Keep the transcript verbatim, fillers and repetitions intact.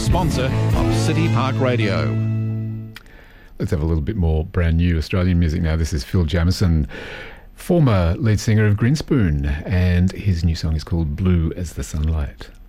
sponsor of City Park Radio. Let's have a little bit more brand new Australian music now. This is Phil Jamieson, former lead singer of Grinspoon, and his new song is called Blue as the Sunlight.